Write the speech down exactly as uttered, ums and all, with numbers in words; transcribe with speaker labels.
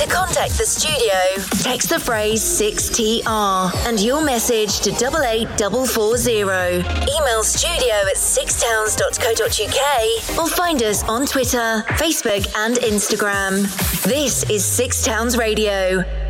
Speaker 1: To contact the studio, text the phrase six T R and your message to double eight four four zero. Email studio at six towns dot co dot uk or find us on Twitter, Facebook and Instagram. This is Six Towns Radio.